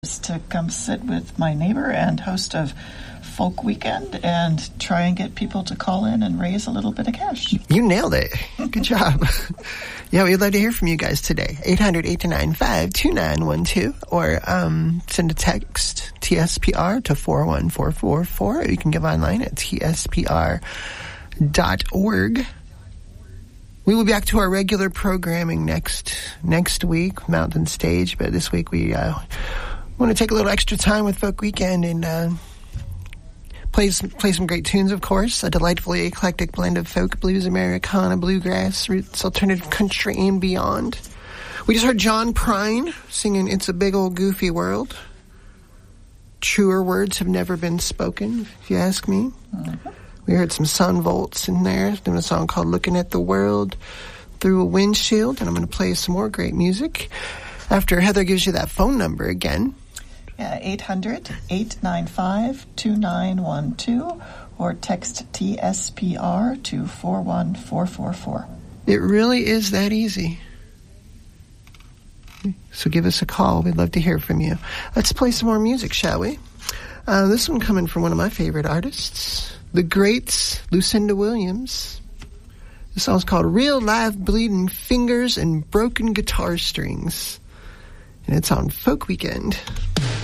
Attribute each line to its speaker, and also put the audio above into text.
Speaker 1: to come sit with my neighbor and host of Folk Weekend and try and get people to call in and raise a little bit of cash.
Speaker 2: You nailed it. Good job. Yeah, we'd love to hear from you guys today. 800-895-2912 or send a text, TSPR, to 41444. Or you can give online at tspr.org. We will be back to our regular programming next week, Mountain Stage, but this week we want to take a little extra time with Folk Weekend and play some great tunes, of course. A delightfully eclectic blend of folk, blues, Americana, bluegrass, roots, alternative country, and beyond. We just heard John Prine singing It's a Big Old Goofy World. Truer words have never been spoken, if you ask me. Mm-hmm. We heard some Sun Volts in there, doing a song called Looking at the World Through a Windshield, and I'm going to play some more great music after Heather gives you that phone number again.
Speaker 1: 800-895-2912 or text TSPR to 41444.
Speaker 2: It really is that easy. So give us a call. We'd love to hear from you. Let's play some more music, shall we? This one coming from one of my favorite artists, the great Lucinda Williams. The song's called Real Live Bleeding Fingers and Broken Guitar Strings. And it's on Folk Weekend.